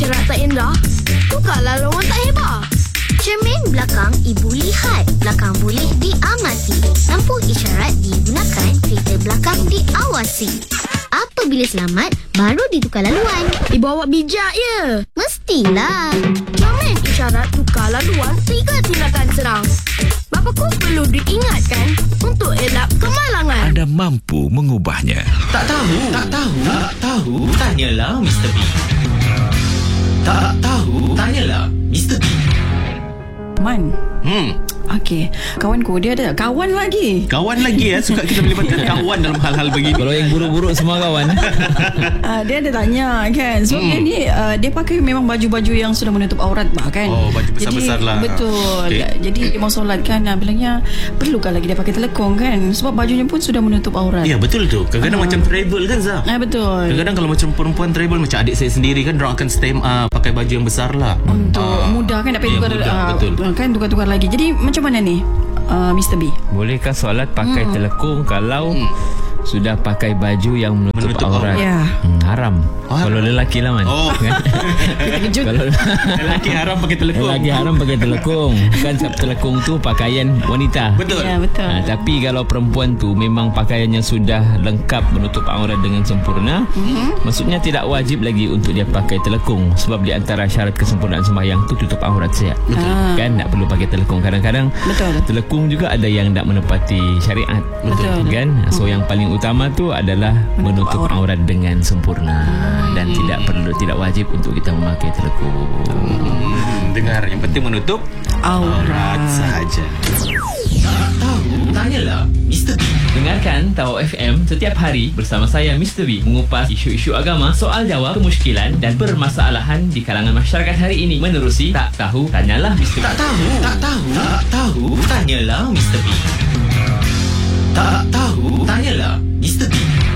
isyarat tak indah, tukarlah lawan tak hebat. Cermin belakang ibu lihat, belakang boleh diamati. Lampu isyarat digunakan, kereta belakang diawasi. Apabila selamat, baru ditukar laluan. Ibu awak bijak ya. Mestilah. Cermin isyarat tukar laluan 3 tindakan serang. Bapaku perlu diingatkan untuk elak kemalangan. Anda mampu mengubahnya. Tak tahu. Tanyalah Mr. B. Tak tahu. Tanyalah Mr. B. Man. Okey, kawanku dia ada kawan lagi. Kawan lagi suka kita melibatkan kawan dalam hal-hal begini. Kalau yang buruk-buruk semua kawan. Dia ada tanya kan. Sebab dia ni dia pakai memang baju-baju yang sudah menutup aurat kan. Oh, baju besar-besar lah. Betul. Okay. Jadi dia mau solat kan, bilangnya perlukah lagi dia pakai telekung kan, sebab bajunya pun sudah menutup aurat. Ya, betul tu. Kadang-kadang macam travel kan, Zah. Betul. Kadang-kadang kalau macam perempuan travel, macam adik saya sendiri kan, diorang akan stand pakai baju yang besar lah. Untuk mudah kan dapat tukar, betul. kan tukar-tukar lagi. Jadi macam mana ni Mr. B? Bolehkah solat pakai telekung kalau sudah pakai baju yang menutup aurat? Ya. Haram. Kalau lelaki lah man. Terkejut. Kalau Lelaki haram pakai telekung. lelaki haram pakai telekung. Kan sebab telekung tu pakaian wanita. Betul. Ya, betul. Tapi kalau perempuan tu memang pakaiannya sudah lengkap menutup aurat dengan sempurna, maksudnya tidak wajib lagi untuk dia pakai telekung, sebab di antara syarat kesempurnaan sembahyang tu tutup aurat saja. Kan tak perlu pakai telekung. Kadang-kadang Betul. telekung juga ada yang tak menepati syariat. Betul. Kan? So yang paling utama tu adalah menutup aurat dengan sempurna dan tidak wajib untuk kita memakai telekung. Dengar, yang penting menutup Aurat sahaja. Tak tahu. Tanyalah Mr. B. Dengarkan Tawau FM setiap hari bersama saya Mr. B mengupas isu-isu agama, soal jawab, kemusykilan dan permasalahan di kalangan masyarakat hari ini menerusi Tak Tahu Tanyalah Mr. B. Tak tahu. Tanyalah Mr. B. Tak tahu. Tanyalah Mr. B.